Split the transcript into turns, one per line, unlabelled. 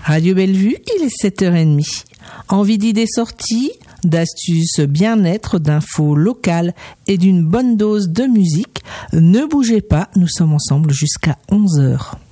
Radio Bellevue, il est 7h30. Envie d'idées sorties, d'astuces bien-être, d'infos locales et d'une bonne dose de musique? Ne bougez pas, nous sommes ensemble jusqu'à 11h.